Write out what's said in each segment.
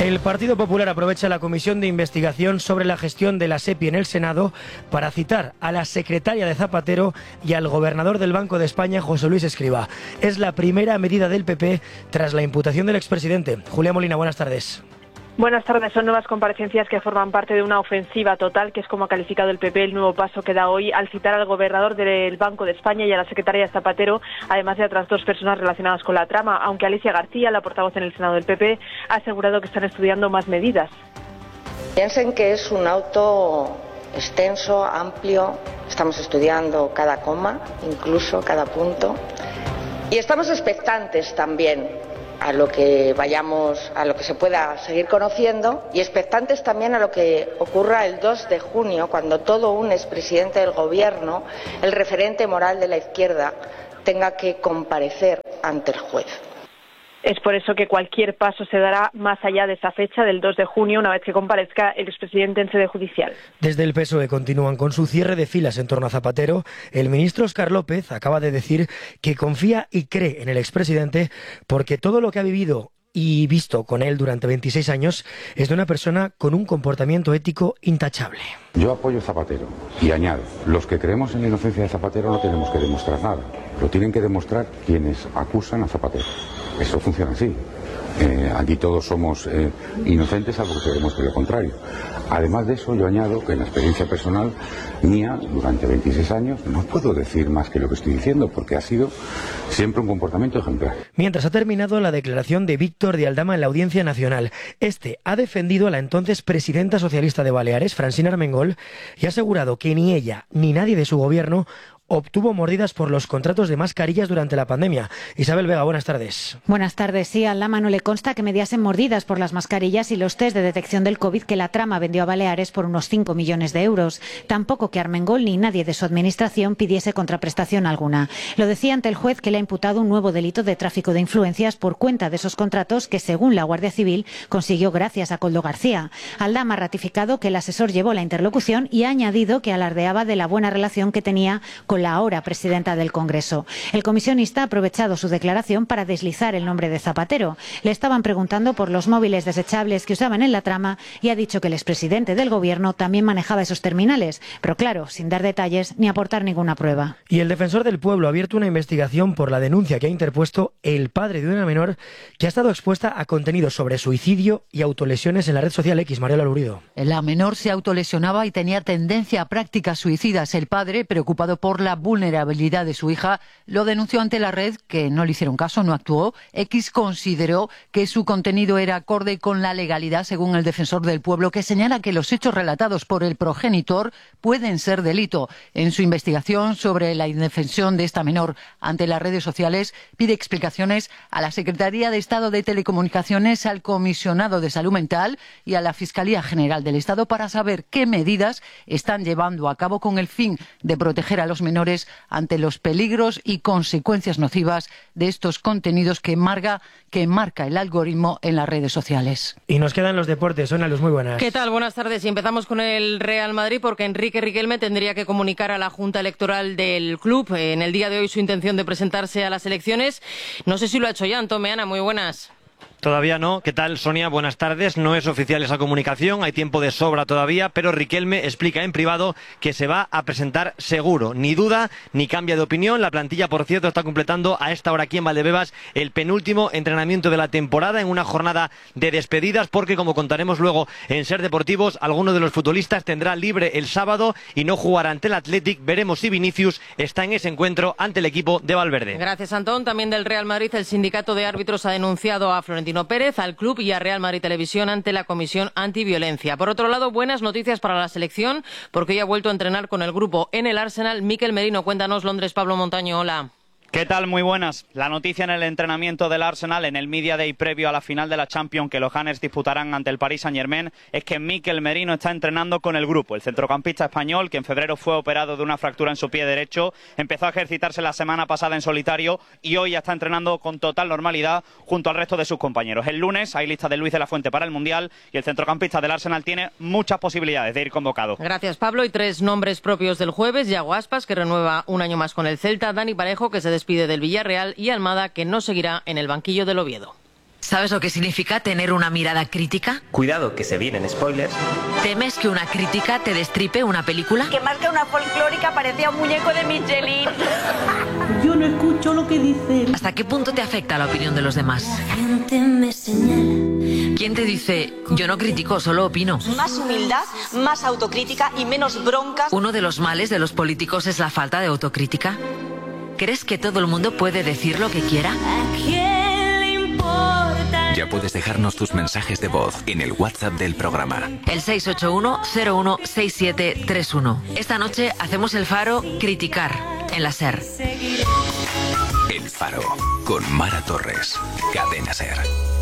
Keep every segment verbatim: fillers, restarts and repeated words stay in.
El Partido Popular aprovecha la comisión de investigación sobre la gestión de la SEPI en el Senado para citar a la secretaria de Zapatero y al gobernador del Banco de España, José Luis Escrivá. Es la primera medida del P P tras la imputación del expresidente. Julia Molina, buenas tardes. Buenas tardes. Son nuevas comparecencias que forman parte de una ofensiva total, que es como ha calificado el P P el nuevo paso que da hoy al citar al gobernador del Banco de España y a la secretaria de Zapatero, además de otras dos personas relacionadas con la trama, aunque Alicia García, la portavoz en el Senado del P P, ha asegurado que están estudiando más medidas. Piensen que es un auto extenso, amplio, estamos estudiando cada coma, incluso cada punto, y estamos expectantes también a lo que vayamos, a lo que se pueda seguir conociendo, y expectantes también a lo que ocurra el dos de junio, cuando todo un expresidente del gobierno, el referente moral de la izquierda, tenga que comparecer ante el juez. Es por eso que cualquier paso se dará más allá de esa fecha del dos de junio, una vez que comparezca el expresidente en sede judicial. Desde el P S O E continúan con su cierre de filas en torno a Zapatero. El ministro Óscar López acaba de decir que confía y cree en el expresidente porque todo lo que ha vivido y visto con él durante veintiséis años es de una persona con un comportamiento ético intachable. Yo apoyo a Zapatero y añado, los que creemos en la inocencia de Zapatero no tenemos que demostrar nada, lo tienen que demostrar quienes acusan a Zapatero. Eso funciona así. Eh, aquí todos somos eh, inocentes, salvo que se demuestre lo contrario. Además de eso, yo añado que en la experiencia personal mía, durante veintiséis años, no puedo decir más que lo que estoy diciendo, porque ha sido siempre un comportamiento ejemplar. Mientras ha terminado la declaración de Víctor de Aldama en la Audiencia Nacional, este ha defendido a la entonces presidenta socialista de Baleares, Francina Armengol, y ha asegurado que ni ella ni nadie de su gobierno obtuvo mordidas por los contratos de mascarillas durante la pandemia. Isabel Vega, buenas tardes. Buenas tardes. Sí, a Aldama no le consta que mediasen mordidas por las mascarillas y los test de detección del COVID que la trama vendió a Baleares por unos cinco millones de euros. Tampoco que Armengol ni nadie de su administración pidiese contraprestación alguna. Lo decía ante el juez, que le ha imputado un nuevo delito de tráfico de influencias por cuenta de esos contratos que, según la Guardia Civil, consiguió gracias a Koldo García. Aldama ha ratificado que el asesor llevó la interlocución y ha añadido que alardeaba de la buena relación que tenía con la ahora presidenta del Congreso. El comisionista ha aprovechado su declaración para deslizar el nombre de Zapatero. Le estaban preguntando por los móviles desechables que usaban en la trama y ha dicho que el expresidente del Gobierno también manejaba esos terminales, pero claro, sin dar detalles ni aportar ninguna prueba. Y el defensor del pueblo ha abierto una investigación por la denuncia que ha interpuesto el padre de una menor que ha estado expuesta a contenidos sobre suicidio y autolesiones en la red social X. Mariela Lurido. La menor se autolesionaba y tenía tendencia a prácticas suicidas. El padre, preocupado por la vulnerabilidad de su hija, lo denunció ante la red, que no le hicieron caso, no actuó. X consideró que su contenido era acorde con la legalidad, según el defensor del pueblo, que señala que los hechos relatados por el progenitor pueden ser delito. En su investigación sobre la indefensión de esta menor ante las redes sociales, pide explicaciones a la Secretaría de Estado de Telecomunicaciones, al Comisionado de Salud Mental y a la Fiscalía General del Estado para saber qué medidas están llevando a cabo con el fin de proteger a los menores ante los peligros y consecuencias nocivas de estos contenidos que marca, que marca el algoritmo en las redes sociales. Y nos quedan los deportes. Sonia Luz, muy buenas. ¿Qué tal? Buenas tardes. Y empezamos con el Real Madrid, porque Enrique Riquelme tendría que comunicar a la Junta Electoral del club en el día de hoy su intención de presentarse a las elecciones. No sé si lo ha hecho ya. Antón Meana, muy buenas. Todavía no. ¿Qué tal, Sonia? Buenas tardes. No es oficial esa comunicación, hay tiempo de sobra todavía, pero Riquelme explica en privado que se va a presentar seguro. Ni duda, ni cambia de opinión. La plantilla, por cierto, está completando a esta hora aquí en Valdebebas el penúltimo entrenamiento de la temporada en una jornada de despedidas, porque, como contaremos luego en Ser Deportivos, alguno de los futbolistas tendrá libre el sábado y no jugará ante el Athletic. Veremos si Vinicius está en ese encuentro ante el equipo de Valverde. Gracias, Antón. También del Real Madrid, el sindicato de árbitros ha denunciado a Florentino Pérez, al club y a Real Madrid Televisión ante la Comisión Antiviolencia. Por otro lado, buenas noticias para la selección, porque hoy ha vuelto a entrenar con el grupo en el Arsenal. Mikel Merino, cuéntanos. Londres, Pablo Montaño, hola. ¿Qué tal? Muy buenas. La noticia en el entrenamiento del Arsenal, en el Media Day previo a la final de la Champions que los Gunners disputarán ante el Paris Saint-Germain, es que Mikel Merino está entrenando con el grupo. El centrocampista español, que en febrero fue operado de una fractura en su pie derecho, empezó a ejercitarse la semana pasada en solitario y hoy ya está entrenando con total normalidad junto al resto de sus compañeros. El lunes hay lista de Luis de la Fuente para el Mundial y el centrocampista del Arsenal tiene muchas posibilidades de ir convocado. Gracias, Pablo. Y tres nombres propios del jueves: Yago Aspas, que renueva un año más con el Celta; Dani Parejo, que se despide del Villarreal; y Almada, que no seguirá en el banquillo del Oviedo. ¿Sabes lo que significa tener una mirada crítica? Cuidado, que se vienen spoilers. ¿Temes que una crítica te destripe una película? Que más que una folclórica parecía un muñeco de Michelin. Yo no escucho lo que dicen. ¿Hasta qué punto te afecta la opinión de los demás? La gente me señala. ¿Quién te dice, yo no critico, solo opino? Más humildad, más autocrítica y menos broncas. Uno de los males de los políticos es la falta de autocrítica. ¿Crees que todo el mundo puede decir lo que quiera? ¿A quién le importa? Ya puedes dejarnos tus mensajes de voz en el WhatsApp del programa. El seis ocho uno cero uno seis siete tres uno. Esta noche hacemos el Faro Criticar en la SER. El Faro con Mara Torres. Cadena SER.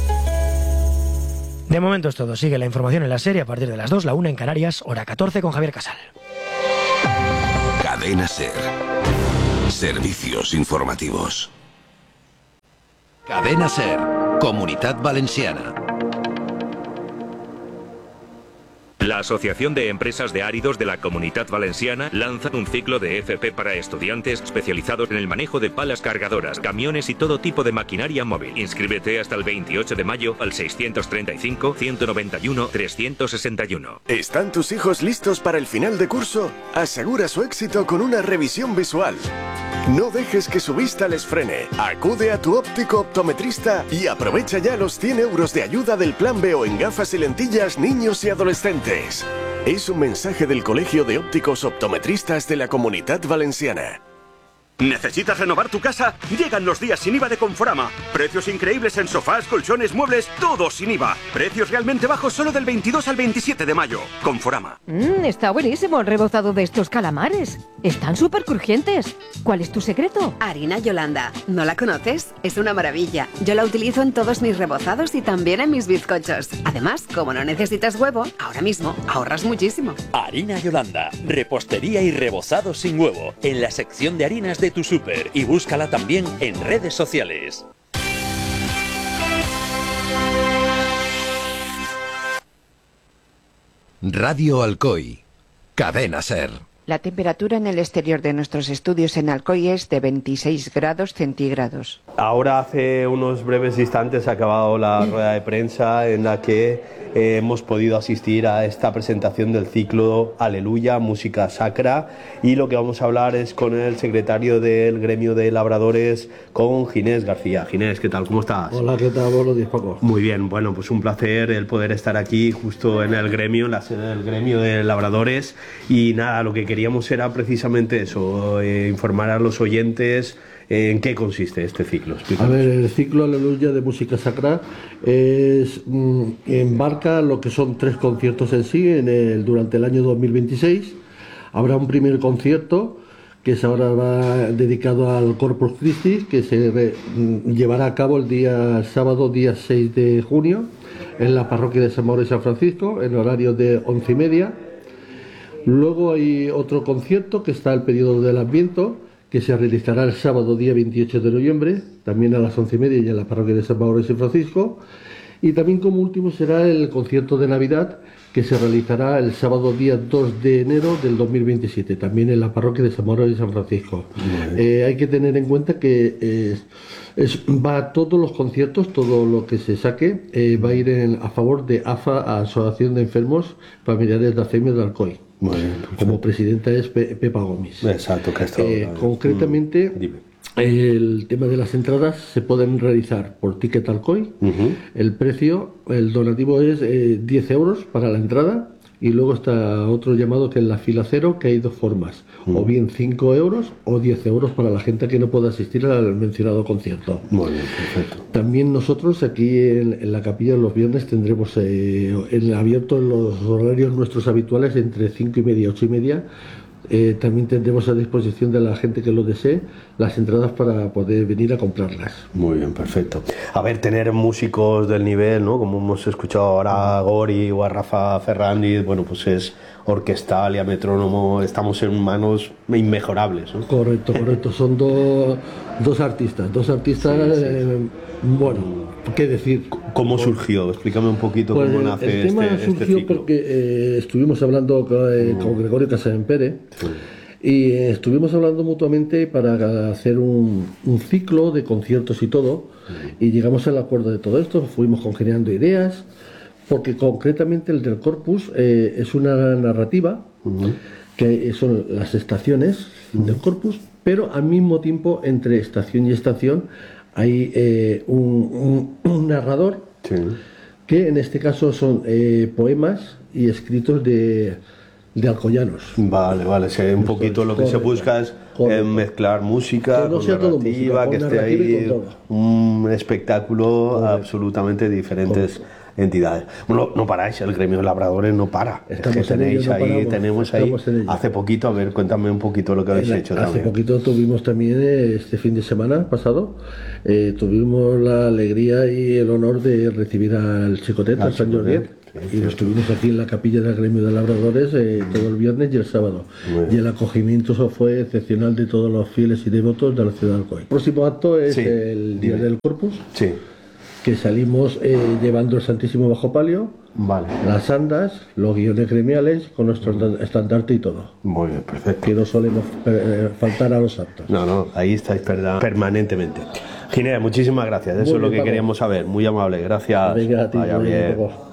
De momento es todo. Sigue la información en la serie a partir de las dos, la una en Canarias, hora catorce con Javier Casal. Cadena SER. Servicios informativos. Cadena SER. Comunitat Valenciana. La Asociación de Empresas de Áridos de la Comunitat Valenciana lanza un ciclo de F P para estudiantes especializados en el manejo de palas cargadoras, camiones y todo tipo de maquinaria móvil. Inscríbete hasta el veintiocho de mayo al seiscientos treinta y cinco, ciento noventa y uno, trescientos sesenta y uno. ¿Están tus hijos listos para el final de curso? Asegura su éxito con una revisión visual. No dejes que su vista les frene. Acude a tu óptico optometrista y aprovecha ya los cien euros de ayuda del Plan B O en gafas y lentillas niños y adolescentes. Es un mensaje del Colegio de Ópticos Optometristas de la Comunitat Valenciana. ¿Necesitas renovar tu casa? Llegan los días sin I V A de Conforama. Precios increíbles en sofás, colchones, muebles, todo sin I V A. Precios realmente bajos solo del veintidós al veintisiete de mayo. Conforama. Mmm, está buenísimo el rebozado de estos calamares. Están súper crujientes. ¿Cuál es tu secreto? Harina Yolanda. ¿No la conoces? Es una maravilla. Yo la utilizo en todos mis rebozados y también en mis bizcochos. Además, como no necesitas huevo, ahora mismo ahorras muchísimo. Harina Yolanda. Repostería y rebozado sin huevo. En la sección de harinas de tu súper y búscala también en redes sociales. Radio Alcoy. Cadena SER. La temperatura en el exterior de nuestros estudios en Alcoy es de veintiséis grados centígrados. Ahora, hace unos breves instantes, ha acabado la rueda de prensa en la que eh, hemos podido asistir a esta presentación del ciclo Aleluya, música sacra, y lo que vamos a hablar es con el secretario del gremio de labradores, con Ginés García. Ginés, ¿qué tal? ¿Cómo estás? Hola, ¿qué tal? Buenos días, Paco. Muy bien, bueno, pues un placer el poder estar aquí justo en el gremio, en la sede del gremio de labradores, y nada, lo que queríamos era precisamente eso, eh, informar a los oyentes eh, en qué consiste este ciclo. Explícanos. A ver, el ciclo Aleluya de música sacra es, mm, embarca lo que son tres conciertos en sí en el, durante el año dos mil veintiséis. Habrá un primer concierto que es ahora va dedicado al Corpus Christi, que se re, mm, llevará a cabo el día sábado, día seis de junio, en la parroquia de San Mauro y San Francisco, en horario de once y media. Luego hay otro concierto que está el periodo del Adviento, que se realizará el sábado día veintiocho de noviembre, también a las once y media y en la parroquia de San Mauro y San Francisco. Y también como último será el concierto de Navidad, que se realizará el sábado día dos de enero del dos mil veintisiete, también en la parroquia de San Mauro y San Francisco. Eh, hay que tener en cuenta que eh, es, va todos los conciertos, todo lo que se saque, eh, va a ir en, a favor de A F A, Asociación de Enfermos Familiares de Alzheimer de Alcoy. Muy bien, como presidenta es Pe Pepa Gómez. Exacto, que está eh, concretamente, mm, el tema de las entradas se pueden realizar por Ticket Alcoy. Uh-huh. El precio, el donativo es eh, diez euros para la entrada, y luego está otro llamado que es la fila cero, que hay dos formas, uh-huh. o bien cinco euros o diez euros para la gente que no pueda asistir al mencionado concierto. Muy bien, perfecto. También nosotros aquí en, en la capilla los viernes tendremos eh, en abierto en los horarios nuestros habituales entre cinco y media y ocho y media. Eh, también tendremos a disposición de la gente que lo desee las entradas para poder venir a comprarlas. Muy bien, perfecto. A ver, tener músicos del nivel, ¿no? Como hemos escuchado ahora a Gori o a Rafa Ferrandiz, bueno, pues es orquestal y a metrónomo, estamos en manos inmejorables, ¿no? Correcto, correcto. Son dos, dos artistas, dos artistas, sí, sí. Eh, bueno, ¿qué decir? ¿Cómo surgió? Explícame un poquito pues cómo nace el tema este, surgió este ciclo. Porque eh, estuvimos hablando con, eh, con Gregorio Casaempere, sí. Y estuvimos hablando mutuamente para hacer un, un ciclo de conciertos y todo, y llegamos al acuerdo de todo esto, fuimos congeniando ideas, porque concretamente el del Corpus eh, es una narrativa, uh-huh. que son las estaciones uh-huh. del Corpus, pero al mismo tiempo entre estación y estación hay eh, un, un, un narrador, sí. que en este caso son eh, poemas y escritos de... de alcoyanos. Vale, vale, sí, un poquito lo que correcto, se busca es eh, mezclar música con narrativa, música, que esté ahí un espectáculo correcto. Absolutamente diferentes correcto. Entidades. Bueno, no paráis, el gremio de labradores no para. Estamos es que tenéis ello, no ahí, tenemos ahí, hace poquito, a ver, cuéntame un poquito lo que habéis la, hecho hace también. Hace poquito tuvimos también, este fin de semana pasado, eh, tuvimos la alegría y el honor de recibir al Chicotet, al San Jordi. Y nos estuvimos aquí en la capilla del gremio de labradores eh, todo el viernes y el sábado. Y el acogimiento fue excepcional de todos los fieles y devotos de la ciudad de Alcoy. El próximo acto es sí, el Día dime. del Corpus, sí. que salimos eh, llevando el Santísimo bajo palio, vale. las andas, los guiones gremiales, con nuestro mm. estandarte y todo. Muy bien, perfecto. Que no solemos eh, faltar a los actos. No, no, ahí estáis permanentemente. Ginés, muchísimas gracias, eso muy es lo bien, que Pablo. Queríamos saber. Muy amable, gracias. Venga, a ti, vaya bien. bien.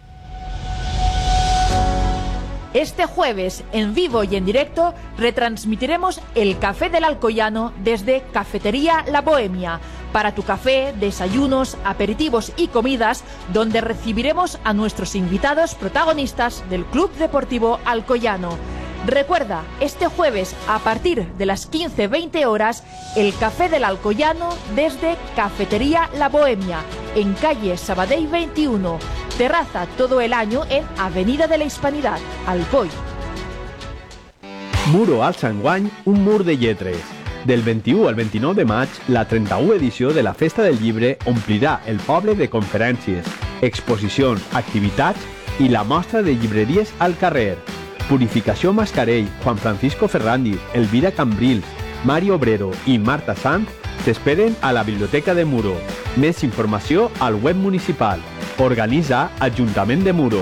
Este jueves, en vivo y en directo, retransmitiremos el Café del Alcoyano desde Cafetería La Bohemia, para tu café, desayunos, aperitivos y comidas, donde recibiremos a nuestros invitados protagonistas del Club Deportivo Alcoyano. Recuerda, este jueves, a partir de las quince veinte horas, el Café del Alcoyano desde Cafetería La Bohemia, en calle Sabadell veintiuno. Terraza todo el año en Avenida de la Hispanidad, Alcoy. Muro alça enguany un mur de lletres. Del vint-i-u al vint-i-nou de maig, la trenta-u edició de la Festa del Llibre omplirà el poble de conferències, exposicions, activitats i la mostra de llibreries al carrer. Purificació Mascarell, Juan Francisco Ferrandi, Elvira Cambrils, Mario Obrero i Marta Sanz t'esperen a la Biblioteca de Muro. Més informació al web municipal. Organiza Ajuntament de Muro.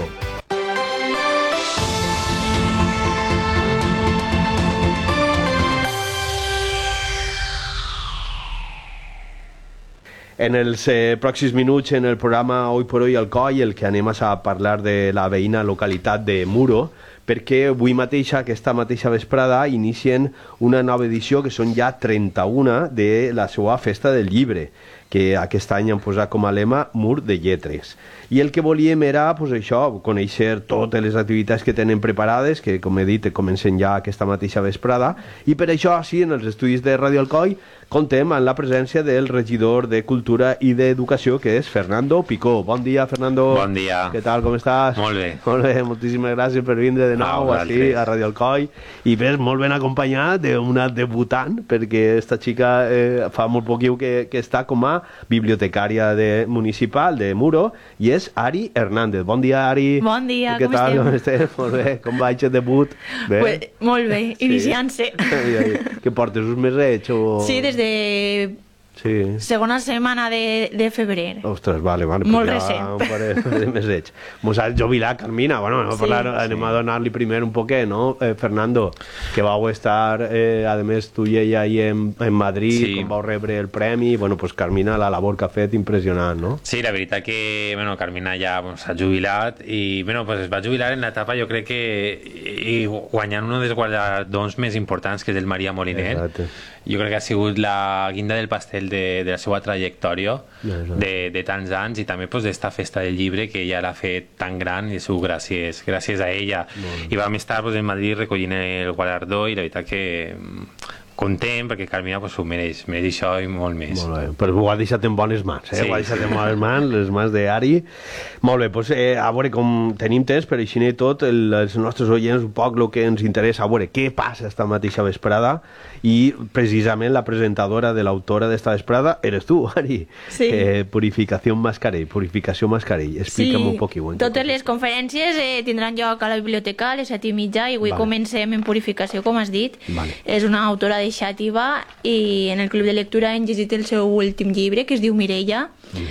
En els eh, pròxims minuts en el programa Hoy por Hoy Alcoy el que anem a parlar de la veïna localitat de Muro, perquè avui mateixa, aquesta mateixa vesprada, inicien una nova edició que són ja trenta-una de la seva Festa del Llibre, que aquest any han posat com a lema Mur de Lletres. I el que volíem era, pues, això, conèixer totes les activitats que tenen preparades, que, com he dit, comencen ja aquesta mateixa vesprada, i per això, sí, en els estudis de Ràdio Alcoy, contem amb la presència del regidor de Cultura i d'Educació, que és Fernando Picó. Bon dia, Fernando. Bon dia. Què tal, com estàs? Molt bé. Molt bé, moltíssimes gràcies per vindre de nou ah, així a Ràdio Alcoy. I ves, molt ben acompanyat d'una debutant, perquè esta xica eh, fa molt poquiu que, que està com a bibliotecària de, municipal de Muro, i és Ari Hernández. Bon dia, Ari. Bon dia, Què com tal? estem? Com estem? Molt bé. Com va aquest debut? Bé? Pues, molt bé, iniciant-se. Sí. Que portes uns mesets? O... Sí, des de sí. segona setmana de, de febrer. Ostres, vale, vale. Molt ja recent. Un parell de mesets. Mos has jubilat, Carmina. Bueno, anem, Sí, a, parlar, anem sí. a donar-li primer un poquet, no? Eh, Fernando, que vau estar, eh, a més, tu i ella ahí en, en Madrid, Sí. com vau rebre el premi. Bueno, pues Carmina, la labor que ha fet, impressionant, no? Sí, la veritat que bueno, Carmina ja bueno, s'ha jubilat i bueno, pues es va jubilar en l'etapa, jo crec que i guanyant un dels guardons més importants, que és el Maria Moliner. Exacte. Jo crec que ha sigut la guinda del pastel de, de la seva trajectòria de, de tants anys, i també pues, d'esta Festa del Llibre que ella l'ha fet tan gran, i això gràcies, gràcies a ella. I vam estar pues, en Madrid recollint el guardó, i la veritat que content, perquè Carmina pues, ho mereix, mereix això i molt més. Molt bé, però ho ha deixat en bones mans, eh? Sí, Ho ha deixat sí. en bones mans, les mans d'Ari. Molt bé, doncs, eh, a veure, com tenim temps, per així i tot, el, els nostres oients, un poc el que ens interessa, a veure, què passa esta mateixa vesprada, i precisament la presentadora de l'autora d'esta vesprada eres tu, Ari. Sí. Eh, Purificació Mascarell, Purificació Mascarell. Explica'm Sí, un poc. totes les conferències eh, tindran lloc a la biblioteca a les set i mitja, i avui Vale. comencem en Purificació, com has dit. Vale. És una autora de Xàtiva, i en el Club de Lectura hem llegit el seu últim llibre, que es diu Mireia, Uh -huh.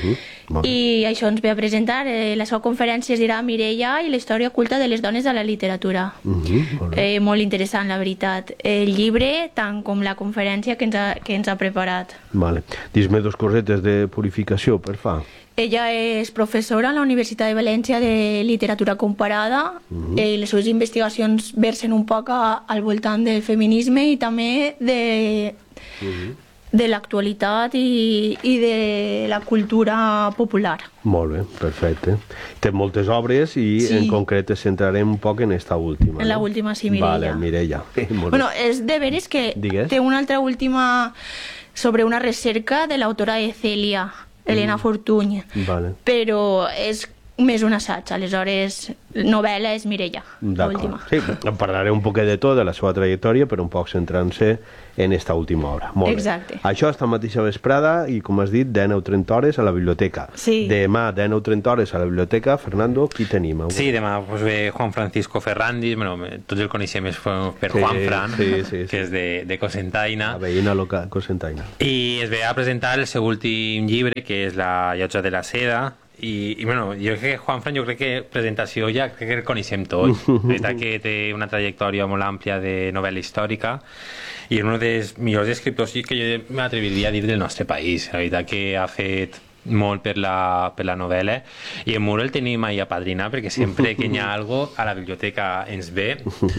I això ens ve a presentar. Eh, la seva conferència es dirà Mireia i la història oculta de les dones a la literatura. Uh-huh, molt, eh, molt interessant, la veritat. El llibre, tant com la conferència que ens ha, que ens ha preparat. Vale. Dis-me dos cosetes de purificació, per fa. Ella és professora a la Universitat de València de literatura comparada. Uh-huh. eh, les seves investigacions versen un poc a, al voltant del feminisme i també de... Uh-huh. de l'actualitat i, i de la cultura popular. Molt bé, perfecte. Té moltes obres i sí. en concret ens centrarem un poc en esta última. En la no? última, sí, Mireia. Vale, Mireia. Bueno, és de veres que Digues. té una altra última sobre una recerca de l'autora de Cèlia, Elena mm. Fortuny, vale. però és més un assaig, aleshores novel·la és Mireia, l'última. Sí, parlaré un poquet de tot, de la seva trajectòria, però un poc centrant-se en esta última obra. Molt Exacte. bé. Això esta mateixa vesprada i, com has dit, dinou trenta hores a la biblioteca. Sí. Demà, dinou trenta hores a la biblioteca. Fernando, qui tenim? Sí, demà pues, ve Juan Francisco Ferrandis, bueno, tots el coneixem per sí, Juan Fran, sí, sí, sí. que és de, de Cocentaina. La veïna local, Cocentaina. I es ve a presentar el seu últim llibre, que és La llotja de la seda. I, i bueno, jo crec que Juanfran, jo crec que presentació ja crec que el coneixem tots. La veritat que té una trajectòria molt àmplia de novel·la històrica i és un dels millors escriptors que jo m'atreviria a dir del nostre país. La veritat que ha fet molt per la, per la novel·la i en Muro el tenim ahí a padrinar perquè sempre que hi ha alguna cosa a la biblioteca ens ve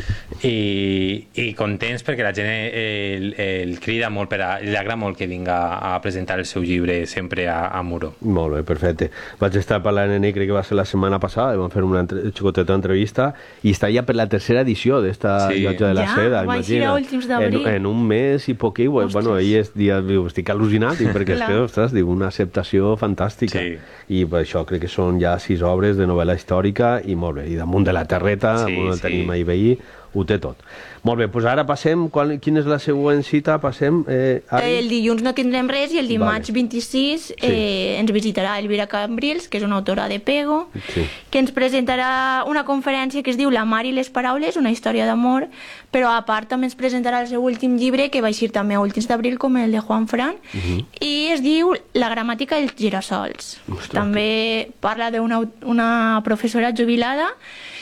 i, i contents perquè la gent el, el crida molt per a, li agrada molt que vinga a presentar el seu llibre sempre a, a Muro. Molt bé, perfecte. Vaig estar parlant en ell, crec que va ser la setmana passada, vam fer una entre, xicoteta entrevista i està ja per la tercera edició d'esta sí. llotja de la ja, seda, imagina. En, en un mes i poc, bueno, bueno, ell és, dia, diu, estic al·lucinat perquè és que, ostres, diu, una acceptació fantàstica. Sí. I per això crec que són ja sis obres de novel·la històrica i molt bé, i damunt de la terreta, sí, on el sí. tenim ahí veí, ho té tot. Molt bé, doncs ara passem, qual, quina és la següent cita? Passem, eh, Ari? El dilluns no tindrem res i el dimarts vale. vint-i-sis sí. eh, ens visitarà Elvira Cambrils, que és una autora de Pego, sí. que ens presentarà una conferència que es diu La mar i les paraules, una història d'amor, però a part també ens presentarà el seu últim llibre, que va eixir també a últims d'abril, com el de Juan Fran, uh -huh. i es diu La gramàtica dels girassols. Ostres, també que... parla d'una una professora jubilada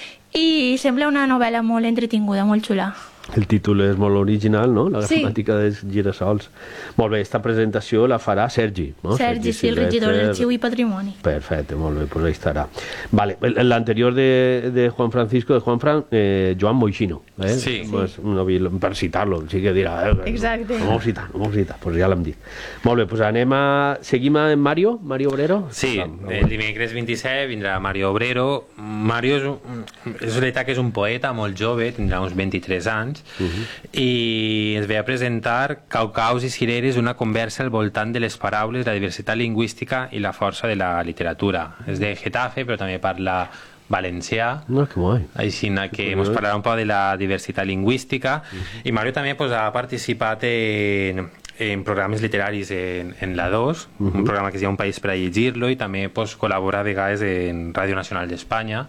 i sembla una novel·la molt entretinguda, molt xula. El títol és molt original, no? La gramàtica sí. dels girassols. Molt bé, esta presentació la farà Sergi, no? Sergi, Sergi sí, el regidor d'Arxiu i Patrimoni. Perfecte, molt bé, doncs ahí estarà. Vale, l'anterior de, de Juan Francisco, de Juan Fran, eh, Joan Moixino, eh? Sí. Pues, no, per citar-lo, sí que dirà, eh? Exacte. No m'ho citar, no m'ho citar, doncs ja l'hem dit. Molt bé, doncs anem a... Seguim amb Mario, Mario Obrero? Sí, el dimecres vint-i-set vindrà Mario Obrero. Mario és, un, és veritat que és un poeta molt jove, tindrà uns vint-i-tres anys, Uh -huh. i es ve a presentar Caucaus i cireres, una conversa al voltant de les paraules, la diversitat lingüística i la força de la literatura. És de Getafe, però també parla valencià, no, que guai. Així que ens parlarà un poc de la diversitat lingüística. Uh -huh. I Mario també pues, ha participat en, en programes literaris en, en la dos, uh -huh. un programa que es diu Un país per a llegir-lo, i també pues, col·labora a vegades en Ràdio Nacional d'Espanya.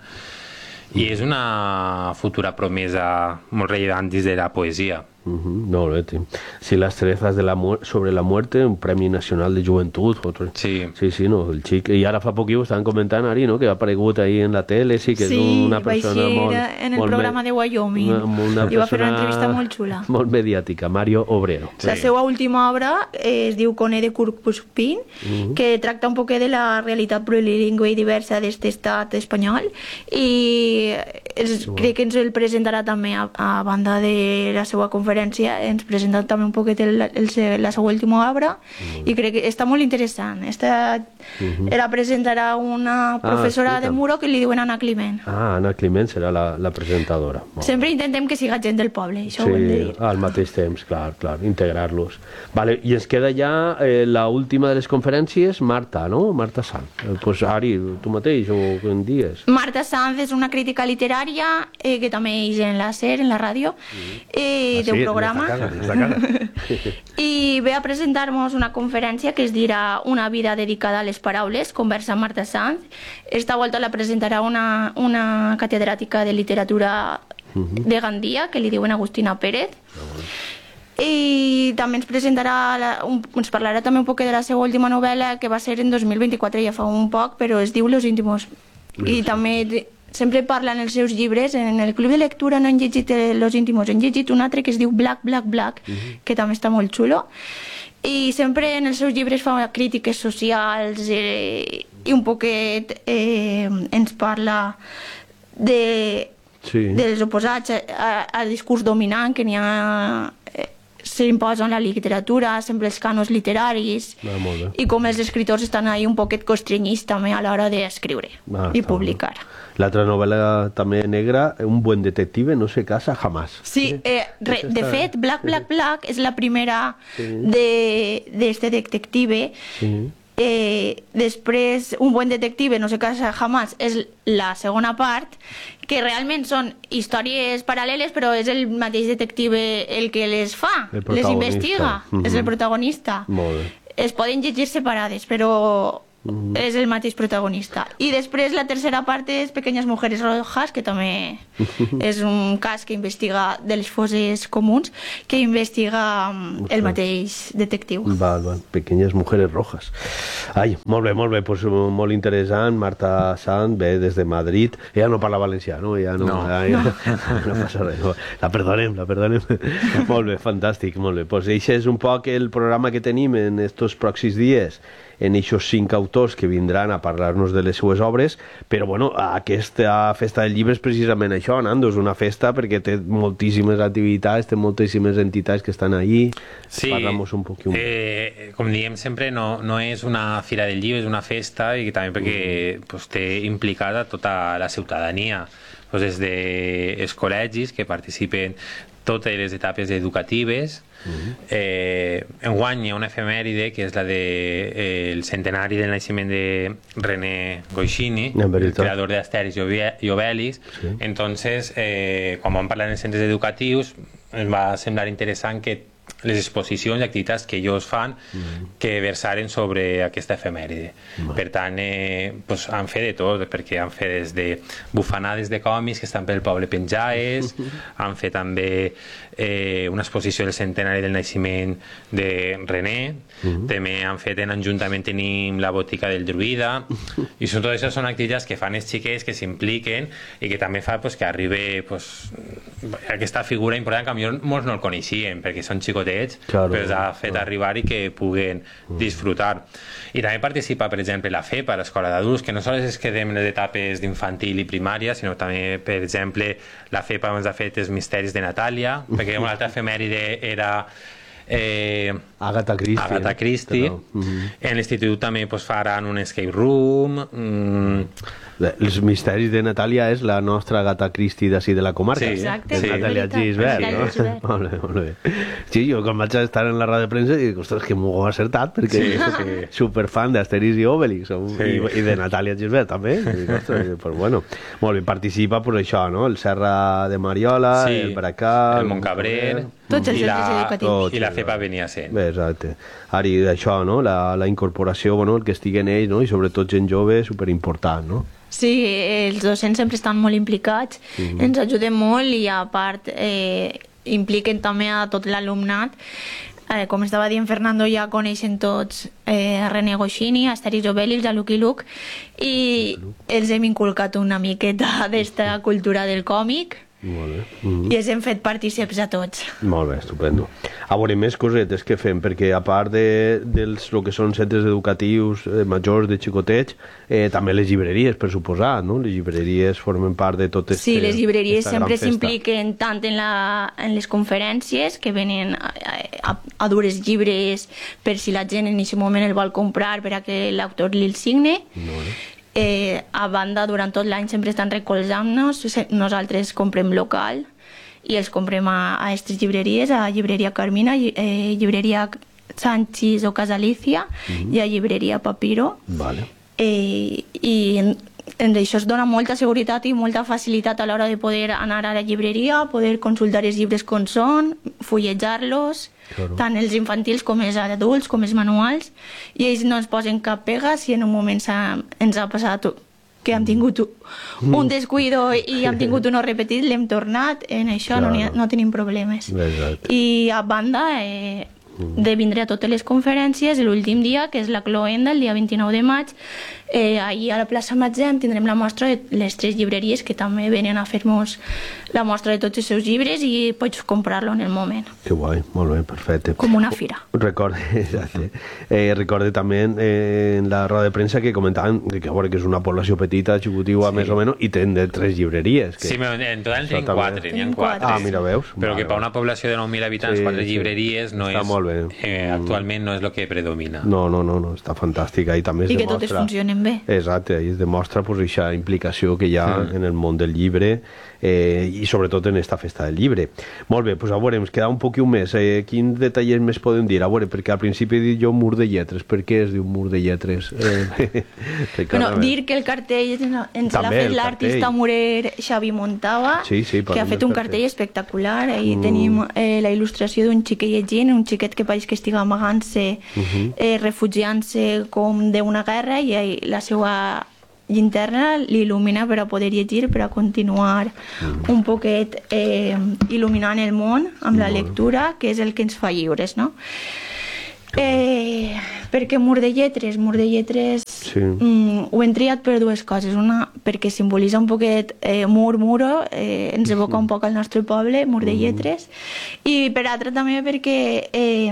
I és una futura promesa molt rellevant dins de la poesia. Uh-huh, no, bé, sí, las trezas de la sobre la muerte, un Premi Nacional de Joventut. Otro. Sí. Sí, sí, no, el xic. I ara fa poc ho estaven comentant, Ari, no?, que ha aparegut ahí en la tele, sí, que sí, és una persona molt... Sí, en el molt programa de Wyoming. Una, una I va fer una entrevista molt xula. Molt mediàtica, Mario Obrero. Sí. La seva última obra eh, es diu Cone de Curcuspin, uh-huh. que tracta un poquet de la realitat plurilingüe i diversa d'aquest estat espanyol, i es, wow. crec que ens el presentarà també a, a banda de la seva conferència. Ens presenta també un poquet el, el, la seva última obra mm. i crec que està molt interessant. Esta mm-hmm. la presentarà una professora ah, sí, de Muro que li diuen Anna Climent. Ah, Anna Climent serà la, la presentadora. Molt Sempre bé. Intentem que siga gent del poble, això sí, ho hem de dir. Al mateix temps, clar, clar, integrar-los. Vale, i ens queda ja eh, la última de les conferències, Marta, no? Marta Sanz. Eh, pues Ari, tu mateix, o què en dies? Marta Sanz és una crítica literària eh, que també és en la SER, en la ràdio, mm. eh, ah, sí? programa casa, casa. i ve a presentar-nos una conferència que es dirà Una vida dedicada a les paraules, conversa amb Marta Sanz. Esta volta la presentarà una, una catedràtica de literatura uh-huh. de Gandia, que li diuen Agustina Pérez. Uh-huh. i també ens presentarà, la, un, ens parlarà també un poc de la seva última novel·la, que va ser en dos mil vint-i-quatre, ja fa un poc, però es diu Los íntimos. I també sempre parla en els seus llibres, en el club de lectura no han llegit Los íntimos, han llegit un altre que es diu Black, Black, Black, uh-huh. que també està molt xulo, i sempre en els seus llibres fa crítiques socials eh, i un poquet eh, ens parla de, sí. dels oposats al discurs dominant que n'hi ha... Eh, s'imposa en la literatura, sempre els cànons literaris, ah, i com els escriptors estan ahí un poquet constrenyits també a l'hora d'escriure ah, i publicar. L'altra novel·la també negra, Un buen detective no se casa jamás. Sí, eh, re, de fet, Black, Black, Black és la primera sí. de, de este detective. Sí. Eh, després, Un buen detective no se casa jamás és la segona part, que realment són històries paral·leles, però és el mateix detective el que les fa, les investiga, mm-hmm. és el protagonista. Molt bé. Es poden llegir separades, però mm-hmm. és el mateix protagonista. I després la tercera part és Pequeñas mujeres rojas, que també és un cas que investiga de les fosses comuns, que investiga el mateix detectiu. Val, val. Pequeñas mujeres rojas. Ai, molt bé, molt bé, pues, molt interessant. Marta Sant ve des de Madrid. Ella no parla valencià, no? Ella no, no. Ella, no. no passa res. No. La perdonem, la perdonem. Molt bé, fantàstic, molt bé. Pues això és un poc el programa que tenim en estos pròxims dies, en aquests cinc autors que vindran a parlar-nos de les seues obres, però bueno, aquesta festa del llibre és precisament això, Nando, és una festa perquè té moltíssimes activitats, té moltíssimes entitats que estan allí. Sí, parlem-nos un poc. Eh, com diem sempre, no, no és una fira del llibre, és una festa, i també perquè mm. pues, té implicada tota la ciutadania, pues, des dels col·legis que participen totes les etapes educatives. Uh-huh. eh, enguany hi ha una efemèride que és la del de, eh, centenari del naixement de René Goscinny, el creador d'Astèrix i Obèlix. Sí. Entonces, eh, quan vam parlar en els centres educatius, ens va semblar interessant que les exposicions i activitats que ells fan mm. que versaren sobre aquesta efemèride. Mm. Per tant, eh, pues, han fet de tot, perquè han fet des de bufanades de còmics que estan pel poble penjades, han fet també eh, una exposició del centenari del naixement de René, mm. també han fet en Ajuntament tenim la botica del druida, i són totes això són activitats que fan els xiquets, que s'impliquen i que també fa pues, que arribi pues, aquesta figura important que potser molts no el coneixien, perquè són xicotets, claro, però els ha fet claro. arribar i que puguen disfrutar. I també participa, per exemple, la FEPA, l'Escola d'Adults, que no sols es quedem en les etapes d'infantil i primària, sinó també, per exemple, la FEPA ens ha fet els misteris de Natàlia, perquè una altra efemèride era eh, Agatha Christie, Agatha Christie. Però, uh-huh. En l'institut també pues, faran un escape room. mm. Els misteris de Natàlia és la nostra Agatha Christie d'ací de la comarca. Sí, exacte. Sí. Natàlia Gisbert, no? Molt bé, molt bé. Sí, jo quan vaig estar en la ràdio de premsa dic, ostres, que m'ho he acertat, perquè sí. soc superfan d'Astèrix i Obèlix, sí. i, i de Natàlia Gisbert també. Dic, ostres, pues bueno, molt bé, participa per això, no? El Serra de Mariola, sí. el Bracà, el Montcabrer, tots els i la, educatius. I la FEPA venia sent. Bé, exacte. Ara, i d'això, no? La, la incorporació, bueno, el que estiguen ells, no? I sobretot gent jove, superimportant, no? Sí, els docents sempre estan molt implicats, mm-hmm. ens ajuden molt i a part eh, impliquen també a tot l'alumnat. Eh, com estava dient Fernando, ja coneixen tots eh, a René Goscinny, a Astèrix i Obèlix, a Lucky Luke, i els hem inculcat una miqueta d'esta cultura del còmic. Molt bé. Mm-hmm. I els hem fet partícips a tots. Molt bé, estupendo. A veure, més cosetes que fem, perquè a part de, dels lo que són centres educatius eh, majors de xicotets, eh, també les llibreries, per suposar, no? Les llibreries formen part de tot este, sí, les llibreries sempre s'impliquen tant en, la, en les conferències, que venen a, a, a dures llibres per si la gent en aquest moment el vol comprar per a que l'autor li el signe. No, no. Eh, a banda, durant tot l'any sempre estan recolzant-nos, nosaltres comprem local i els comprem a aquestes llibreries, a Llibreria Carmina, eh, Llibreria Sanchis o Casalicia, mm-hmm. i a Llibreria Papiro. Vale. Eh, I en, en això es dona molta seguretat i molta facilitat a l'hora de poder anar a la llibreria, poder consultar els llibres com són, fullejar-los, claro. tant els infantils com els adults, com els manuals, i ells no ens posen cap pega si en un moment ens ha passat que hem tingut un descuido i hem tingut uno repetit, l'hem tornat, en això no, ha, no tenim problemes. Exacte. I a banda eh, de vindre a totes les conferències, l'últim dia, que és la cloenda, el dia vint-i-nou de maig, eh, ahir a la plaça Matzem tindrem la mostra de les tres llibreries que també venen a fer-nos la mostra de tots els seus llibres i pots comprar-lo en el moment. Que guai, molt bé, perfecte. Com una fira. Recorde, exacte. Eh, recorde també eh, en la roda de premsa que comentaven que, bueno, que és una població petita, xicotigua, sí. més o menys, i tenen de tres llibreries. Que... Sí, en total en tenim quatre, n'hi ha quatre. Ah, mira, veus? Però vale, que per una població de nou mil habitants, sí, quatre sí. llibreries, no està és, molt bé. Eh, actualment no és el que predomina. No, no, no, no està fantàstica. I, també es I que demostra... totes funcionen bé. Exacte, i es demostra pues, aquesta implicació que hi ha mm. en el món del llibre eh, i sobretot en esta festa del llibre. Molt bé, pues a veure, ens queda un poquet més. Eh, quins detalls més podem dir? A veure, perquè al principi he dit jo mur de lletres. Per què es diu mur de lletres? Eh, bueno, dir que el cartell ens l'ha fet l'artista murer Xavi Montava, sí, sí, que ha fet un cartell espectacular. Ahí mm. tenim eh, la il·lustració d'un xiquet llegint, un xiquet que pareix que estiga amagant-se, uh -huh. eh, refugiant-se com d'una guerra, i eh, la seva l'interna l'il·lumina per a poder llegir, per a continuar mm. un poquet eh, il·luminant el món amb la lectura, que és el que ens fa lliures, no? Eh, perquè mur de lletres? Mur de lletres sí. mm, ho hem triat per dues coses. Una, perquè simbolitza un poquet eh, mur, muro, eh, ens evoca un poc al nostre poble, mur de lletres, i per altra també perquè eh,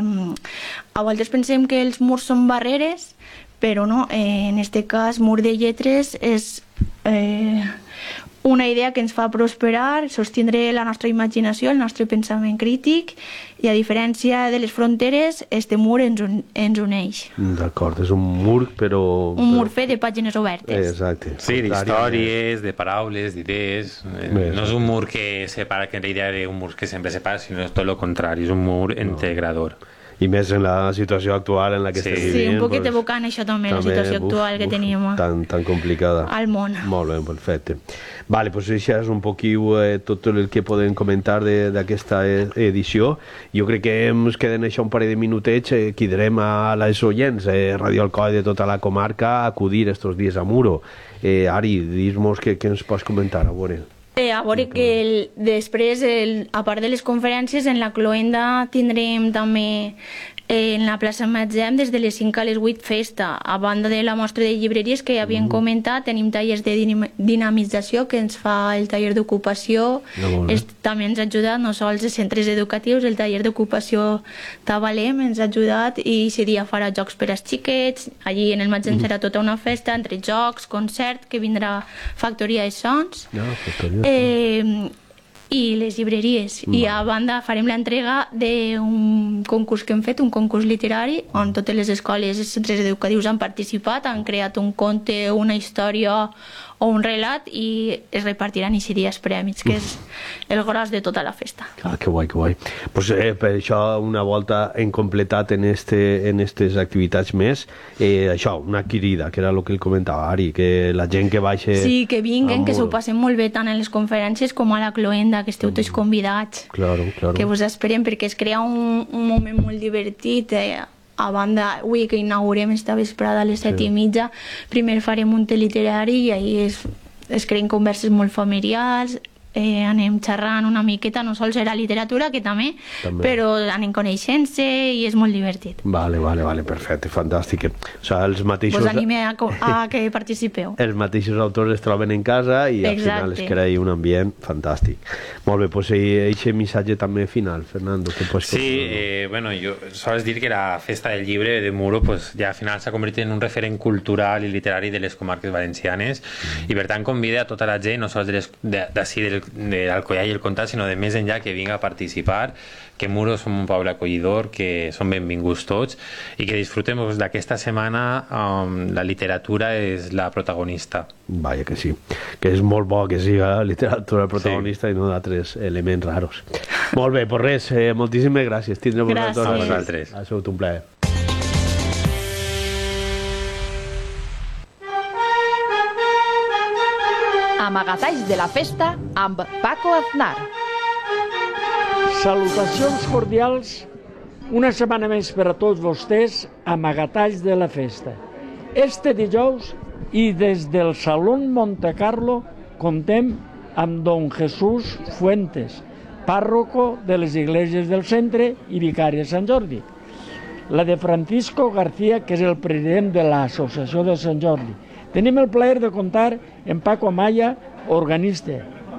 a vegades pensem que els murs són barreres, però no, eh, en este cas mur de lletres és eh, una idea que ens fa prosperar, sostindre la nostra imaginació, el nostre pensament crític, i a diferència de les fronteres, este mur ens, un, ens uneix. D'acord, és un mur, però... Un mur fet de pàgines obertes. Exacte. Sí, d'històries, de paraules, d'idees. No és un mur que separa, que la idea d'un mur que sempre separa, sinó és tot el contrari, és un mur integrador. I més en la situació actual en la que sí. estem vivint. Sí, un poquet pues, evocant això també, també, la situació uf, actual que uf, tenim tan, tan complicada al món. Molt bé, perfecte. Vale, pues això és un poquiu eh, tot el que podem comentar d'aquesta edició. Jo crec que ens queden això un parell de minutets, eh, cridarem a les oients, eh, Radio Alcoi de tota la comarca, a acudir estos dies a Muro. Eh, Ari, dis-nos què, què ens pots comentar, a veure. Eh, a veure que el, després, el, a part de les conferències, en la cloenda tindrem també eh, en la plaça Matzem des de les cinc a les vuit festa. A banda de la mostra de llibreries que ja havíem mm. comentat, tenim tallers de dinamització que ens fa el taller d'ocupació. No, també ens ha ajudat, no sols els centres educatius, el taller d'ocupació Tabalem ens ha ajudat, i aquest dia farà jocs per als xiquets. Allí en el Matzem mm. serà tota una festa entre jocs, concert, que vindrà Factoria de Sons. No, Factoria. Eh, i les llibreries. Mm. I a banda farem l'entrega d'un concurs que hem fet, un concurs literari, on totes les escoles i els centres educatius han participat, han creat un conte, una història o un relat, i es repartiran aquests dies premis, que és el gros de tota la festa. Ah, que guai, que guai. Pues, eh, per això, una volta hem completat en este, en aquestes activitats més, eh, això, una crida, que era el que el comentava Ari, que la gent que baixa... Sí, que vinguen, que s'ho passem molt bé tant en les conferències com a la cloenda, que esteu tots convidats. Claro, claro. Que vos esperem, perquè es crea un, un moment molt divertit, eh, a banda, avui que inaugurem esta vesprada a les set sí. i mitja, primer farem un té literari i ahir es, es creen converses molt familiars, eh, anem xerrant una miqueta, no sols era literatura, que també, també. però anem coneixent-se i és molt divertit. Vale, vale, vale, perfecte, fantàstic. O sigui, els mateixos... Vos anime a, a que participeu. Els mateixos autors es troben en casa i al Exacte. final es crea un ambient fantàstic. Molt bé, doncs aquest missatge també final, Fernando, que pots Sí, eh, bueno, jo sols dir que la festa del llibre de Muro pues, ja al final s'ha convertit en un referent cultural i literari de les comarques valencianes mm. i per tant convida a tota la gent, no sols d'ací del de l'Alcoià i el Comtat, sinó de més enllà, que vinga a participar, que Muro som un poble acollidor, que són benvinguts tots i que disfrutem pues, d'aquesta setmana. Um, la literatura és la protagonista. Vaja que sí, que és molt bo que siga la literatura protagonista sí. i no d'altres elements raros. Molt bé, pues res, eh, moltíssimes gràcies. Tindrem gràcies. a vosaltres. Ha sigut un plaer. Amagatalls de la festa amb Paco Aznar. Salutacions cordials, una setmana més per a tots vostès, amagatalls de la festa. Este dijous i des del Salón Monte Carlo comptem amb don Jesús Fuentes, párroco de les Iglesias del Centre i vicari de Sant Jordi. La de Francisco García, que és el president de l'Associació de Sant Jordi. Tenim el plaer de comptar amb Paco Amaya, organista.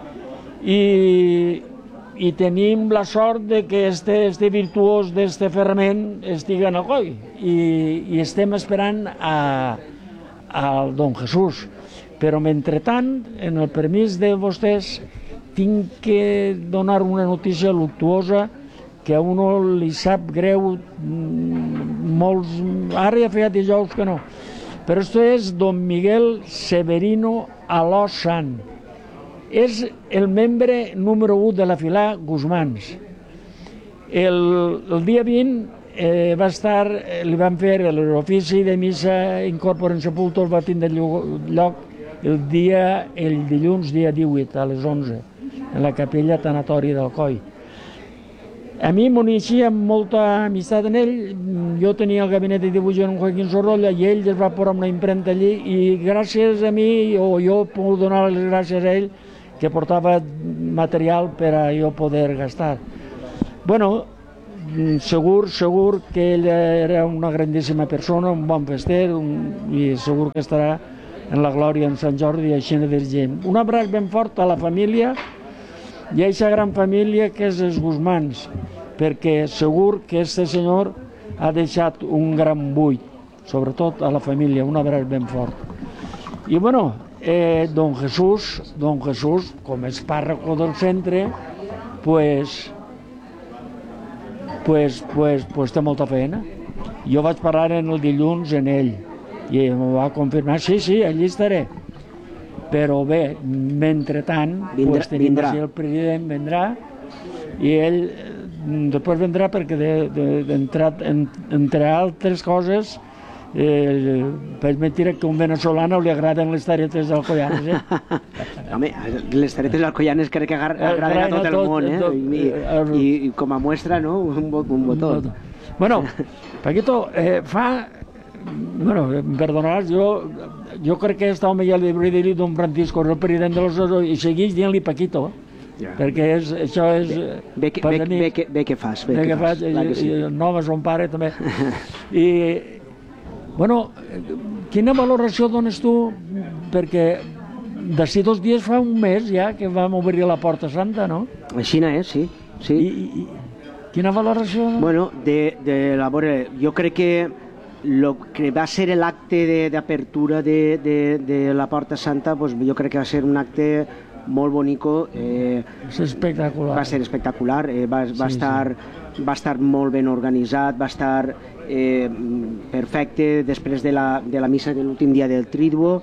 I, i tenim la sort de que este, este virtuós d'este ferrament estigui en Alcoi. I, i estem esperant a, al don Jesús. Però, mentrestant, en el permís de vostès, tinc que donar una notícia luctuosa que a uno li sap greu molts... Ara ja feia dijous que no. Però esto és don Miguel Severino Alós-Sant. És el membre número u de la fila Guzmans. El, el dia vint eh, va estar, li van fer l'ofici de missa Incorporen Sepultos, va tindre lloc el dia, el dilluns, dia divuit, a les onze, en la capella tanatòria d'Alcoi. A mi m'uneixia amb molta amistat en ell. Jo tenia el gabinet de dibuix en Joaquín Sorolla i ell es va posar una impremta allí i gràcies a mi, o jo puc donar les gràcies a ell, que portava material per a jo poder gastar. Bueno, segur, segur que ell era una grandíssima persona, un bon fester, un, i segur que estarà en la glòria en Sant Jordi i així de gent. Un abraç ben fort a la família i a aquesta gran família que és els Guzmans, perquè segur que este senyor ha deixat un gran buit, sobretot a la família, un abraç ben fort. I bueno, eh, don Jesús, don Jesús, com és párroco del centre, pues, pues, pues, pues té molta feina. Jo vaig parlar en el dilluns en ell, i em va confirmar, sí, sí, allí estaré. Però bé, mentrestant, Vindrà, pues, tenim vindrà. així el president, vendrà, i ell després vendrà perquè, de, de, entre, entre altres coses, eh, per mentira que a un venezolano li agraden les taretes alcoianes, eh? Home, les taretes alcoianes crec que agar- agraden a tot el món, eh? I, i, i com a muestra, no? Un, bo- un botó. Bueno, Paquito, eh, fa... Bueno, em perdonaràs, jo, jo crec que aquest home ja li hauria de dir don Francisco, és el president de los Osos, i segueix dient-li Paquito, Ja. perquè és, això és... Bé que, bé, bé, que, bé que fas, bé, Bé que, que fas, faig, clar que sí. i, i el nom és son pare també. I, bueno, quina valoració dones tu? Perquè d'ací dos dies fa un mes ja que vam obrir la Porta Santa, no? Aixina és, sí. sí. I, i, quina valoració? Bueno, de, de la veure, jo crec que lo que va ser l'acte de- d'apertura de, de, de la Porta Santa, pues, jo crec que va ser un acte molt bonico. Eh, és espectacular. Va ser espectacular, eh, va, va, Sí, estar, va estar molt ben organitzat, va estar eh, perfecte després de la, de la missa de l'últim dia del Triduo.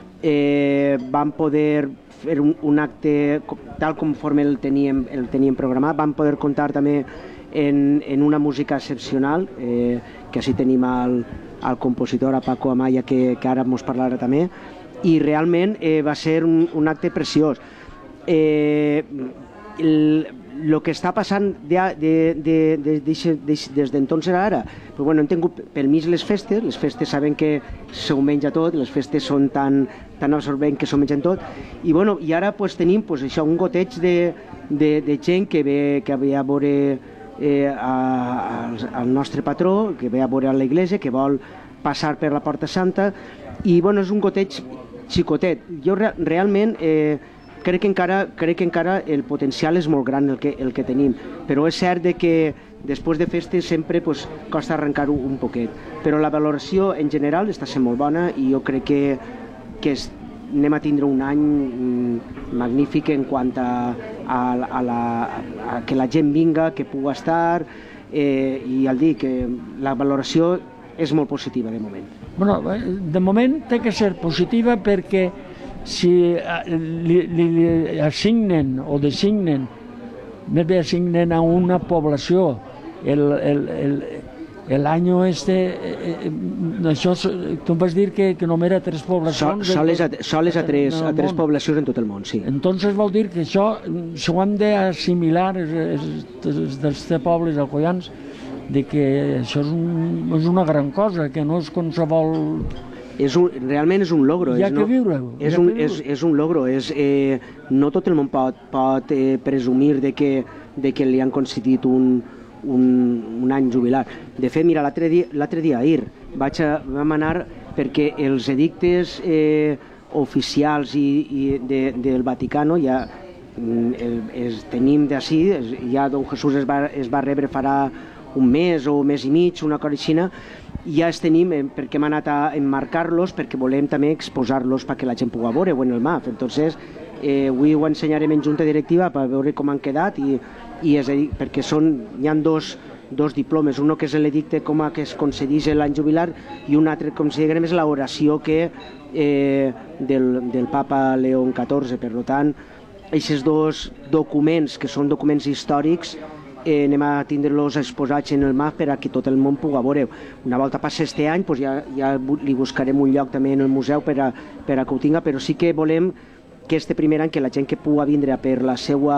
Eh, vam poder fer un, un acte co- tal conforme el teníem, el teníem programat, vam poder comptar també en, en una música excepcional, eh, que així tenim al, al compositor, a Paco Amaya, que, que ara mos parlarà també, i realment eh, va ser un, un acte preciós. Eh, el, lo que està passant de, de, de, de, de, de, des d'entonces a ara, però bueno, hem tingut pel mig les festes, les festes saben que s'ho menja tot, les festes són tan, tan absorbents que s'ho mengen tot, i, bueno, i ara pues, tenim pues, això, un goteig de, de, de gent que ve, que ve a veure eh, a, al, al nostre patró, que ve a veure a l'església, que vol passar per la Porta Santa, i bueno, és un goteig xicotet. Jo re, realment eh, crec que encara, crec que encara el potencial és molt gran el que, el que tenim, però és cert de que després de festes sempre pues, costa arrencar-ho un poquet, però la valoració en general està sent molt bona i jo crec que, que es, anem a tindre un any mm, magnífic en quant a, a, a, la, a que la gent vinga, que pugui estar, eh, i al dir que la valoració és molt positiva de moment. Bueno, de moment té que ser positiva perquè si li, li, li assignen o designen, més bé assignen a una població el, el, el, el año este, eh, això, tu em vas dir que, que només era tres poblacions. So, soles a, soles a, tres, a tres poblacions en tot el món, sí. Entonces vol dir que això s'ho han d'assimilar dels pobles alcoians, de que això és, un, és una gran cosa, que no és qualsevol és un, realment és un logro. Hi ha és, que no, viure-ho. És, un, és, és un logro. És, eh, no tot el món pot, pot eh, presumir de que, de que li han concedit un, un, un any jubilat. De fet, mira, l'altre dia, l'altre dia ahir vaig a, vam anar perquè els edictes eh, oficials i, i de, del Vaticano ja el, es, tenim d'ací, ja Don Jesús es va, es va rebre farà un mes o un mes i mig, una cosa així, ja els tenim eh, perquè hem anat a emmarcar-los perquè volem també exposar-los perquè la gent pugui veure en el M A F. Entonces, eh, avui ho ensenyarem en junta directiva per veure com han quedat i, i és a dir, perquè són, hi ha dos dos diplomes, un que és l'edicte com a que es concedís l'any jubilar i un altre, com si diguem, és l'oració que eh, del, del papa León catorze. Per tant, aquests dos documents, que són documents històrics, eh, anem a tindre-los exposats en el M A F per a que tot el món pugui veure. Una volta passi este any, doncs ja, ja li buscarem un lloc també en el museu per a, per a que ho tinga, però sí que volem que este primer any, que la gent que pugui vindre per la seva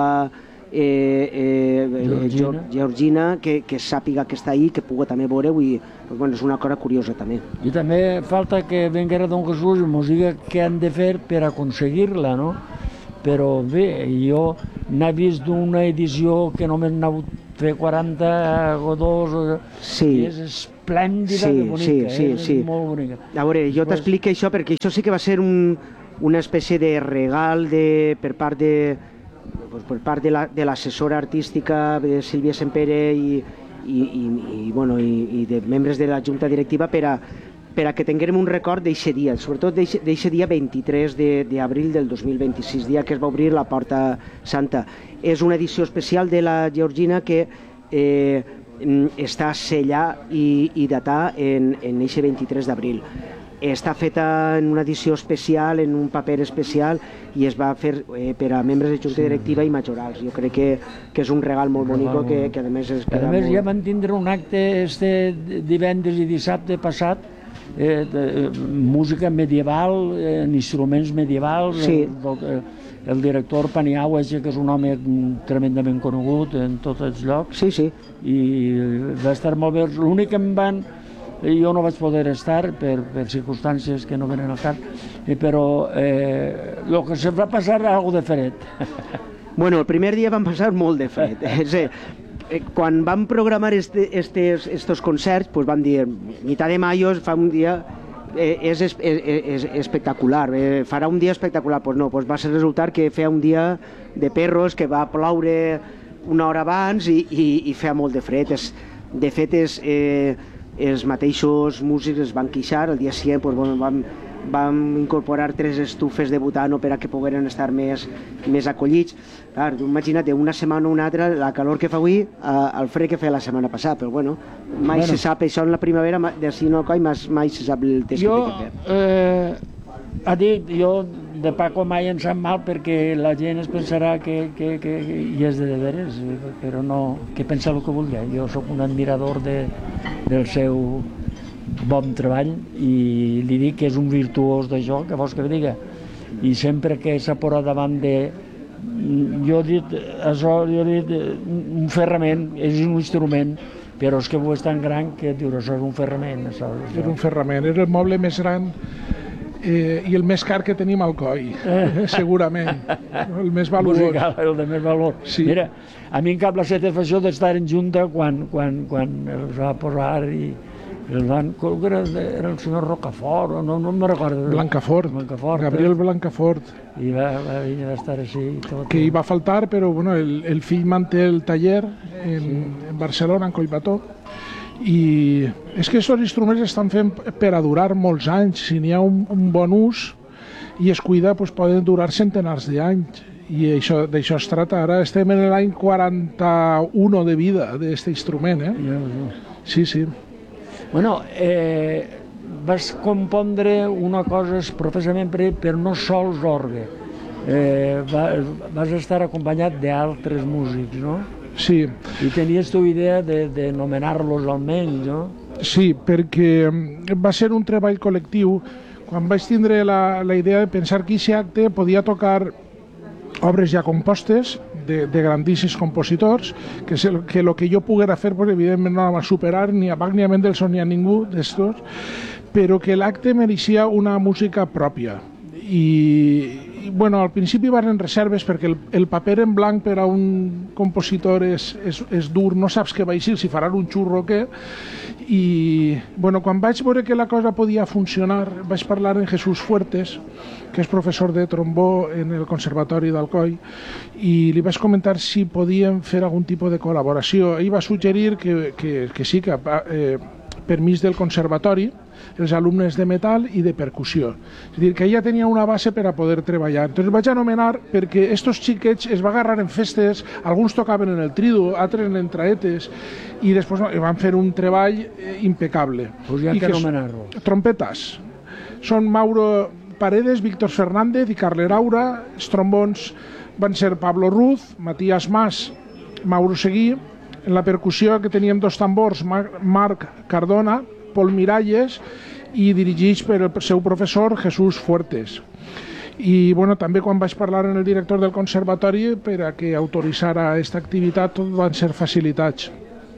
Eh, eh, Georgina, Georgina que, que sàpiga que està ahí, que pugui també veure-ho i pues, bueno, és una cosa curiosa també. I també falta que venga Don Jesús i ens diga què han de fer per aconseguir-la, no? Però bé, jo n'he vist una edició que només n'ha hagut fer quaranta o dos, sí. I és esplèndida sí, i bonica, sí, sí, eh? És sí. molt bonica. A veure, jo Després... t'explico això perquè això sí que va ser un, una espècie de regal de, per part de Pues per part de l'assessora la, artística de Sílvia Sempere i, i, i, i, bueno, i, i de membres de la junta directiva per a, per a que tinguem un record d'aquest dia, sobretot d'aquest dia vint-i-tres d'abril del dos mil vint-i-sis, dia que es va obrir la Porta Santa. És una edició especial de la Georgina que eh, està sellada i, i datada en, en aquest vint-i-tres d'abril. Està feta en una edició especial, en un paper especial, i es va fer eh, per a membres de junta directiva i majorals. Jo crec que, que és un regal molt bonic que, que a més es queda molt... A més molt... ja van tindre un acte este divendres i dissabte passat, eh, de, música medieval, eh, en instruments medievals, sí. el, el director Paniagua, que és un home tremendament conegut en tots els llocs, sí, sí. I va estar molt bé. L'únic que em van... Jo no vaig poder estar per, per circumstàncies que no venen al cap, però eh, el que se va passar era algo de fred. Bueno, el primer dia van passar molt de fred. És a dir, quan vam programar este, estes, estos concerts, pues vam dir, mitad de mayo fa un dia... Eh, és, és, és espectacular, eh, farà un dia espectacular. Pues no, pues va ser resultar que feia un dia de perros, que va ploure una hora abans i, i, i feia molt de fred. És, de fet, és... Eh, els mateixos músics es van queixar, el dia següent pues, bueno, vam, vam incorporar tres estufes de butano per a que pogueren estar més, més acollits. Clar, imagina't, una setmana o una altra, la calor que fa avui, el fred que feia la setmana passada, però bueno, mai bueno. se sap, això en la primavera, de si no coi, mai se sap el temps jo, que té que fer. Eh, ha dit, jo de Paco mai em sap mal perquè la gent es pensarà que, que, que hi és de veres, però no, que pensa el que vulgui. Jo sóc un admirador de, del seu bon treball i li dic que és un virtuós d'això, que vols que ho diga. I sempre que s'ha posat davant de... Jo he dit, això, jo he dit, un ferrament, és un instrument, però és que ho és tan gran que dius, això és un ferrament. Això, això. Era un ferrament, era el moble més gran eh, i el més car que tenim al coll, eh, segurament, el més valuós. Musical, el de més valor. Sí. Mira, a mi em cap la satisfacció d'estar en junta quan, quan, quan els va posar i el van... Era, era el senyor Rocafort, no, no me recordo. Blancafort, Blancafort Gabriel eh? Blancafort. I va, va venir a estar així. Tot, que hi va faltar, però bueno, el, el fill manté el taller en, sí. en Barcelona, en Collbató. I és que aquests instruments estan fent per a durar molts anys. Si n'hi ha un, un bon ús i es cuida, doncs poden durar centenars d'anys. I això, d'això es tracta. Ara estem en l'any quaranta-u de vida d'aquest instrument. Eh? Ja, ja. Sí, sí. Bueno, eh, vas compondre una cosa professament per, per no sols orgue. Eh, vas, vas estar acompanyat d'altres músics, no? Sí. I tenies tu idea de, de nomenar-los almenys, no? Sí, perquè va ser un treball col·lectiu. Quan vaig tindre la, la idea de pensar que aquest acte podia tocar obres ja compostes de, de grandíssims compositors, que el que, lo que jo poguera fer, pues, evidentment no la va superar ni a Bach ni a Mendelssohn ni a ningú d'estos, però que l'acte mereixia una música pròpia. I, i bueno, al principi van reserves perquè el, el paper en blanc per a un compositor és, és, és dur, no saps què va eixir, si faran un xurro o què. I bueno, quan vaig veure que la cosa podia funcionar, vaig parlar amb Jesús Fuertes, que és professor de trombó en el Conservatori d'Alcoi, i li vaig comentar si podíem fer algun tipus de col·laboració. Ell va suggerir que, que, que sí, que eh, permís del conservatori, els alumnes de metal i de percussió. És a dir, que ella tenia una base per a poder treballar. Entonces vaig anomenar perquè estos xiquets es va agarrar en festes, alguns tocaven en el tridu, altres en traetes, i després van fer un treball impecable. Pues ja que anomenar-lo. Trompetes. Són Mauro Paredes, Víctor Fernández i Carler Aura. Els trombons van ser Pablo Ruz, Matías Mas, Mauro Seguí. En la percussió que teníem dos tambors, Marc Cardona, Pol Miralles, i dirigits per el seu professor Jesús Fuertes. I bueno, també quan vaig parlar amb el director del conservatori per a que autoritzara aquesta activitat, tot van ser facilitats.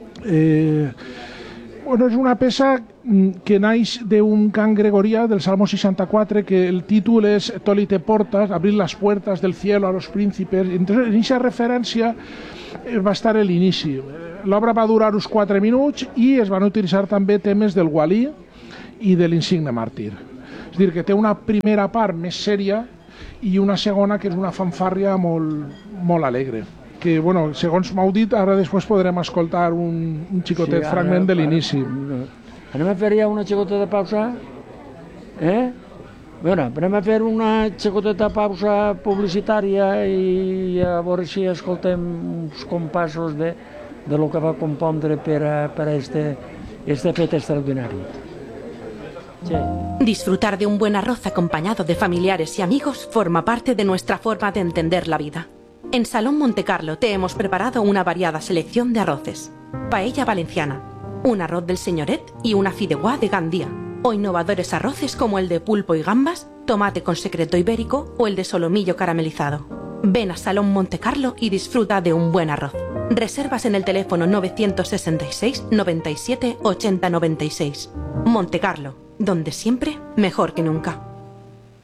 Eh, bueno, és una peça que naix d'un cant gregorià del Salmo seixanta-quatre, que el títol és Tolite portas, abrir las puertas del cielo a los príncipes. Entonces, en aquesta referència va estar a l'inici. L'obra va durar uns quatre minuts i es van utilitzar també temes del Walí i de l'Insigne Màrtir. És a dir, que té una primera part més sèria i una segona que és una fanfàrria molt, molt alegre. Que, bueno, segons m'heu dit, ara després podrem escoltar un, un xicotet sí, ara, fragment de l'inici. Anem a fer ja una xicoteta pausa? Eh? Bueno, anem a fer una xicoteta pausa publicitària i a veure si escoltem uns compassos de, de lo que va compondre per a, per a este, este fet extraordinari. Sí. Disfrutar de un buen arroz acompañado de familiares y amigos forma parte de nuestra forma de entender la vida. En Salón Montecarlo te hemos preparado una variada selección de arroces. Paella valenciana, un arroz del señoret y una fideuá de Gandía, o innovadores arroces como el de pulpo y gambas, tomate con secreto ibérico o el de solomillo caramelizado. Ven a Salón Montecarlo y disfruta de un buen arroz. Reservas en el teléfono novecientos sesenta y seis, noventa y siete, ochenta noventa y seis. Montecarlo, donde siempre mejor que nunca.